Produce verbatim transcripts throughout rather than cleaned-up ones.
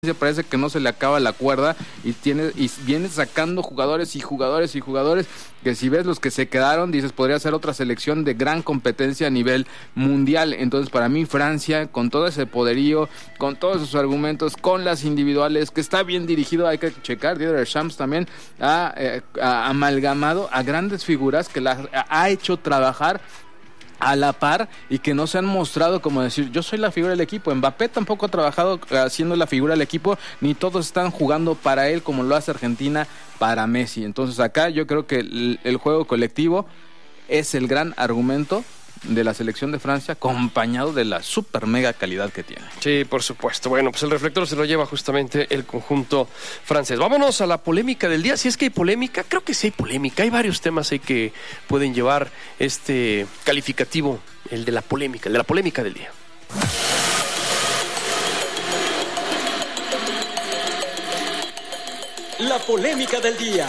parece que no se le acaba la cuerda y tiene y viene sacando jugadores y jugadores y jugadores que si ves los que se quedaron, dices, podría ser otra selección de gran competencia a nivel mundial. Entonces, para mí, Francia, con todo ese poderío, con todos sus argumentos, con las individuales, que está bien dirigido, hay que checar, Didier Deschamps también ha, eh, ha amalgamado a grandes figuras que las ha hecho trabajar a la par y que no se han mostrado como decir, yo soy la figura del equipo. Mbappé tampoco ha trabajado haciendo la figura del equipo, ni todos están jugando para él como lo hace Argentina para Messi. Entonces acá yo creo que el, el juego colectivo es el gran argumento de la selección de Francia, acompañado de la super mega calidad que tiene. Sí, por supuesto. Bueno, pues el reflector se lo lleva justamente el conjunto francés. Vámonos a la polémica del día. Si es que hay polémica, creo que sí hay polémica. Hay varios temas ahí que pueden llevar este calificativo, el de la polémica, el de la polémica del día. La polémica del día.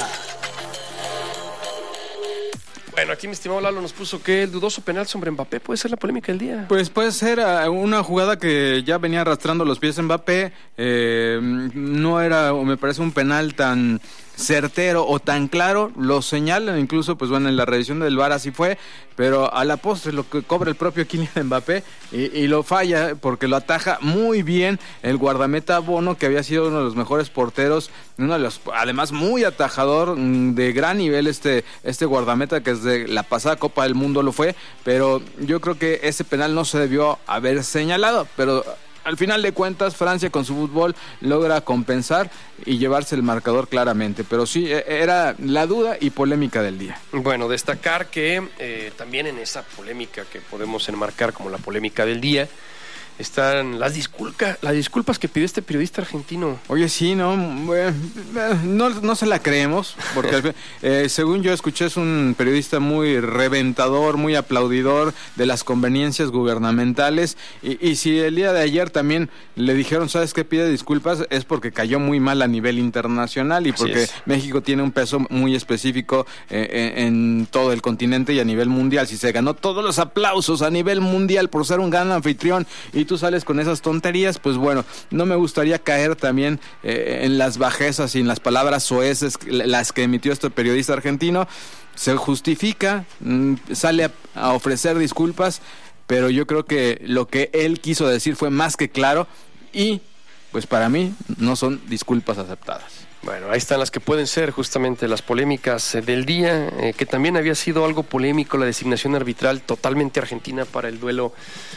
Bueno, aquí mi estimado Lalo nos puso que el dudoso penal sobre Mbappé puede ser la polémica del día. Pues puede ser una jugada que ya venía arrastrando los pies Mbappé, eh, no era, me parece, un penal tan certero o tan claro, lo señalan incluso, pues bueno, en la revisión del V A R así fue, pero a la postre lo que cobra el propio Kylian Mbappé y, y lo falla porque lo ataja muy bien el guardameta Bono, que había sido uno de los mejores porteros, uno de los, además muy atajador, de gran nivel este, este guardameta que desde la pasada Copa del Mundo lo fue, pero yo creo que ese penal no se debió haber señalado, pero al final de cuentas, Francia con su fútbol logra compensar y llevarse el marcador claramente. Pero sí, era la duda y polémica del día. Bueno, destacar que eh, también en esa polémica que podemos enmarcar como la polémica del día, están las disculpas, las disculpas que pidió este periodista argentino. Oye, sí, no, no, no se la creemos, porque eh, según yo escuché, es un periodista muy reventador, muy aplaudidor de las conveniencias gubernamentales, y, y si el día de ayer también le dijeron, ¿sabes qué? Pide disculpas, es porque cayó muy mal a nivel internacional y porque México tiene un peso muy específico eh, en, en todo el continente y a nivel mundial. Si se ganó todos los aplausos a nivel mundial por ser un gran anfitrión y tú sales con esas tonterías, pues bueno, no me gustaría caer también eh, en las bajezas y en las palabras soeces las que emitió este periodista argentino. Se justifica, mmm, sale a, a ofrecer disculpas, pero yo creo que lo que él quiso decir fue más que claro y pues para mí no son disculpas aceptadas. Bueno, ahí están las que pueden ser justamente las polémicas del día, eh, que también había sido algo polémico la designación arbitral totalmente argentina para el duelo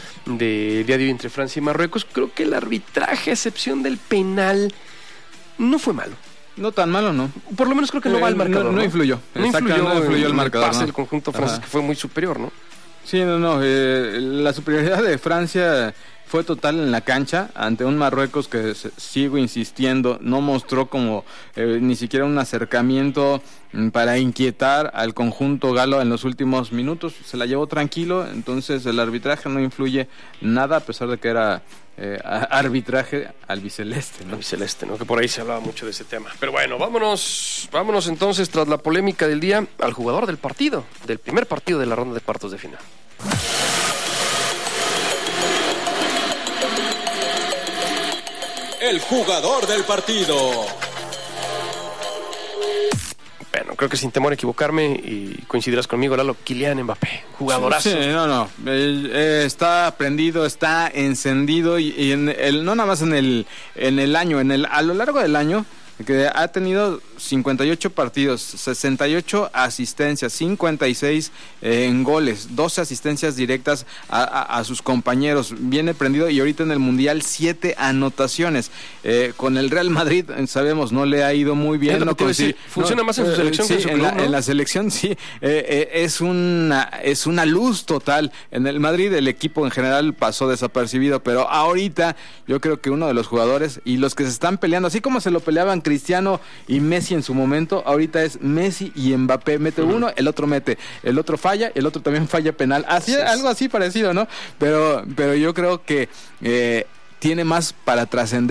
de día de hoy entre Francia y Marruecos. Creo que el arbitraje, a excepción del penal, no fue malo. No tan malo, ¿no? Por lo menos creo que no eh, va al marcador. No, no, ¿no? influyó. No influyó, no influyó el marcador. El pase ¿no? del conjunto francés, que fue muy superior, ¿no? Sí, no, no. Eh, la superioridad de Francia fue total en la cancha ante un Marruecos que, sigo insistiendo, no mostró como eh, ni siquiera un acercamiento para inquietar al conjunto galo en los últimos minutos. Se la llevó tranquilo, entonces el arbitraje no influye nada, a pesar de que era eh, arbitraje albiceleste, ¿no? Albiceleste, ¿no? Que por ahí se hablaba mucho de ese tema. Pero bueno, vámonos, vámonos entonces, tras la polémica del día, al jugador del partido, del primer partido de la ronda de cuartos de final. El jugador del partido. Bueno, creo que sin temor a equivocarme, y coincidirás conmigo, Lalo, Kylian Mbappé, jugadorazo. Sí, no, no, eh, eh, está prendido, está encendido, y, y en el, no nada más en el, en el año, en el, a lo largo del año, que ha tenido cincuenta y ocho partidos, sesenta y ocho asistencias, cincuenta y seis eh, en goles, doce asistencias directas a, a, a sus compañeros, viene prendido, y ahorita en el Mundial siete anotaciones. Eh, con el Real Madrid, sabemos, no le ha ido muy bien. No decir, funciona no, más en su selección eh, que sí, en su en, club, la, ¿no? en la selección sí, eh, eh, es, una, es una luz total. En el Madrid el equipo en general pasó desapercibido, pero ahorita yo creo que uno de los jugadores y los que se están peleando, así como se lo peleaban Cristiano y Messi en su momento, ahorita es Messi y Mbappé. Mete uno, el otro mete, el otro falla, el otro también falla penal. Así, sí, algo así parecido, ¿no? Pero, pero yo creo que eh, tiene más para trascender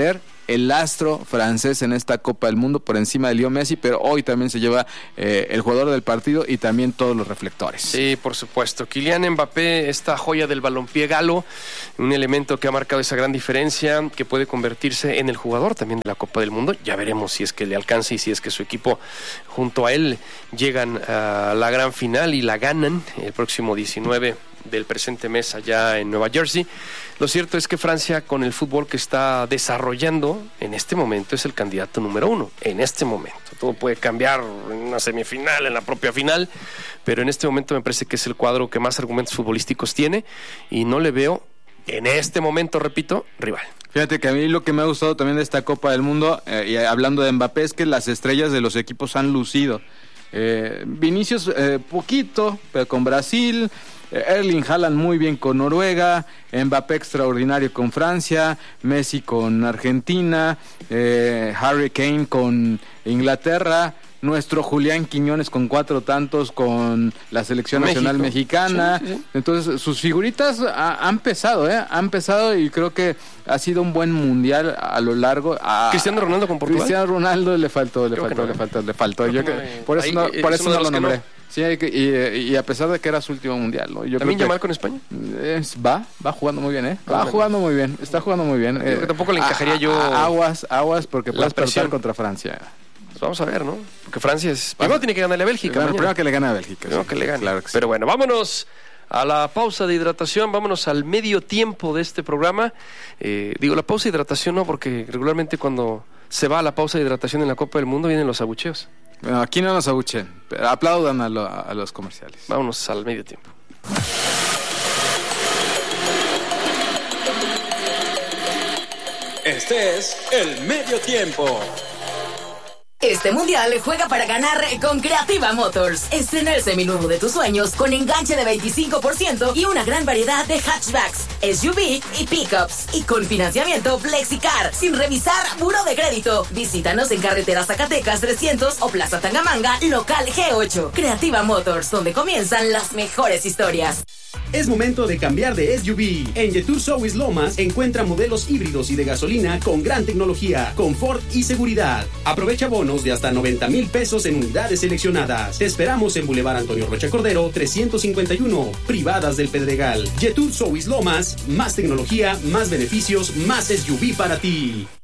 el astro francés en esta Copa del Mundo por encima de Leo Messi, pero hoy también se lleva eh, el jugador del partido y también todos los reflectores. Sí, por supuesto. Kylian Mbappé, esta joya del balompié galo, un elemento que ha marcado esa gran diferencia, que puede convertirse en el jugador también de la Copa del Mundo. Ya veremos si es que le alcanza y si es que su equipo junto a él llegan a la gran final y la ganan el próximo diecinueve del presente mes allá en Nueva Jersey. Lo cierto es que Francia, con el fútbol que está desarrollando en este momento, es el candidato número uno. En este momento. Todo puede cambiar en una semifinal, en la propia final, pero en este momento me parece que es el cuadro que más argumentos futbolísticos tiene y no le veo, en este momento, repito, rival. Fíjate que a mí lo que me ha gustado también de esta Copa del Mundo, eh, y hablando de Mbappé, es que las estrellas de los equipos han lucido. Eh, Vinicius, eh, poquito, pero con Brasil... Erling Haaland muy bien con Noruega, Mbappé extraordinario con Francia, Messi con Argentina, eh, Harry Kane con Inglaterra, nuestro Julián Quiñones con cuatro tantos con la selección México. Nacional mexicana. Sí, sí, sí. Entonces sus figuritas ha, han pesado, ¿eh? Han pesado y creo que ha sido un buen mundial a lo largo. A, Cristiano Ronaldo con Portugal. Cristiano Ronaldo le faltó, le creo faltó, no. le faltó, le faltó. Yo que que, no, por eso ahí, no, por eso no lo nombré. No. Sí, y, y a pesar de que era su último mundial, ¿no? Yo ¿También creo Yamal con España? Es, va, va jugando muy bien, ¿eh? Va ah, jugando muy bien, está jugando muy bien. Eh, que tampoco le encajaría a, yo... A, aguas, aguas, porque puedes presión perder contra Francia. Pues vamos a ver, ¿no? Porque Francia es... Primero tiene que ganarle a Bélgica. Bueno, primero que le gane a Bélgica. Primero sí. que le gane. Claro que sí. Pero bueno, vámonos a la pausa de hidratación, vámonos al medio tiempo de este programa. Eh, digo, la pausa de hidratación no, porque regularmente cuando se va a la pausa de hidratación en la Copa del Mundo vienen los abucheos. Bueno, aquí no nos abuchen, pero aplaudan a, lo, a los comerciales. Vámonos al medio tiempo. Este es el medio tiempo. Este mundial juega para ganar con Creativa Motors. Estrena el seminuevo de tus sueños con enganche de veinticinco por ciento y una gran variedad de hatchbacks, S U V y pickups. Y con financiamiento FlexiCar, sin revisar buro de crédito. Visítanos en Carretera Zacatecas trescientos o Plaza Tangamanga, local G ocho. Creativa Motors, donde comienzan las mejores historias. Es momento de cambiar de S U V. En Jetour South Lomas encuentra modelos híbridos y de gasolina con gran tecnología, confort y seguridad. Aprovecha bonos de hasta noventa mil pesos en unidades seleccionadas. Te esperamos en Boulevard Antonio Rocha Cordero trescientos cincuenta y uno, Privadas del Pedregal. Jetour South Lomas, más tecnología, más beneficios, más S U V para ti.